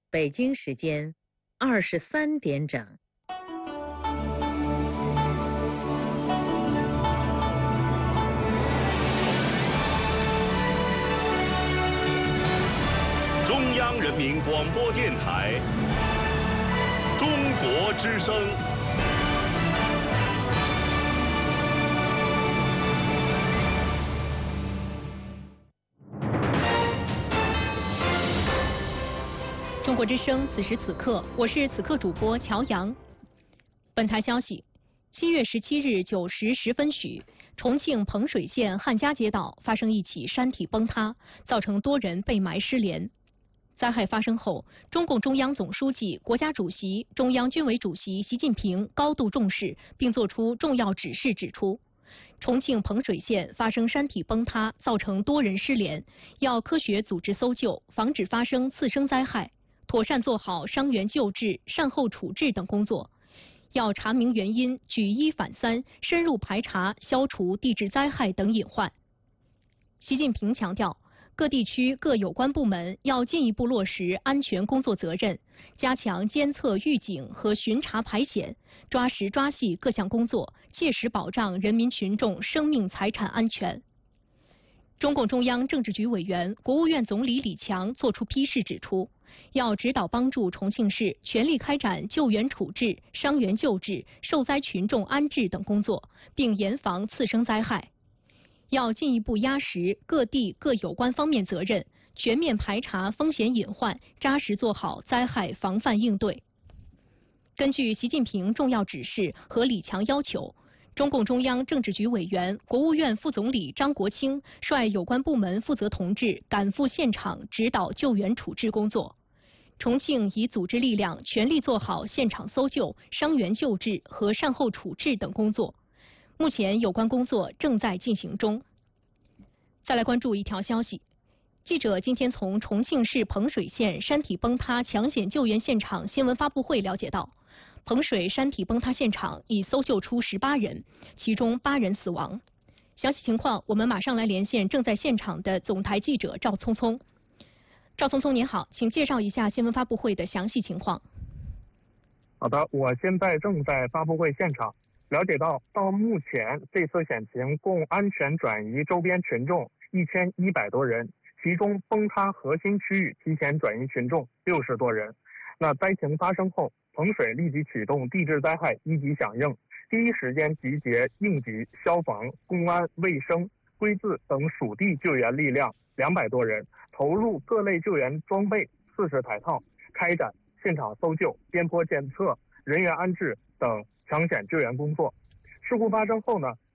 北京时间23点整。 中央人民广播电台中国之声。 中国之声，此时此刻，我是此刻主播乔阳。本台消息：7月17日9时10分许，重庆彭水县汉家街道发生一起山体崩塌，造成多人被埋失联。灾害发生后，中共中央总书记、国家主席、中央军委主席习近平高度重视，并作出重要指示，指出，重庆彭水县发生山体崩塌，造成多人失联，要科学组织搜救，防止发生次生灾害，妥善做好伤员救治、善后处置等工作，要查明原因，举一反三，深入排查、消除地质灾害等隐患。习近平强调，各地区各有关部门要进一步落实安全工作责任，加强监测预警和巡查排险，抓实抓细各项工作，切实保障人民群众生命财产安全。中共中央政治局委员、国务院总理李强作出批示，指出，要指导帮助重庆市全力开展救援处置、伤员救治、受灾群众安置等工作，并严防次生灾害。要进一步压实各地各有关方面责任，全面排查风险隐患，扎实做好灾害防范应对。根据习近平重要指示和李强要求，中共中央政治局委员、国务院副总理张国清率有关部门负责同志赶赴现场指导救援处置工作。重庆已组织力量全力做好现场搜救、伤员救治和善后处置等工作。目前有关工作正在进行中。再来关注一条消息，记者今天从重庆市彭水县山体崩塌抢险救援现场新闻发布会了解到，彭水山体崩塌现场已搜救出18人，其中8人死亡。详细情况我们马上来连线正在现场的总台记者赵聪聪。赵聪聪您好，请介绍一下新闻发布会的详细情况。 好的，我现在正在发布会现场。了解到目前这次险情共安全转移周边群众1100多人，其中崩塌核心区域提前转移群众60多人。那灾情发生后，彭水立即启动地质灾害一级响应，第一时间集结应急、消防、公安、卫生、归字等属地救援力量200多人，投入各类救援装备40台套，开展现场搜救、边坡检测、人员安置等抢险救援工作。事故发生后呢，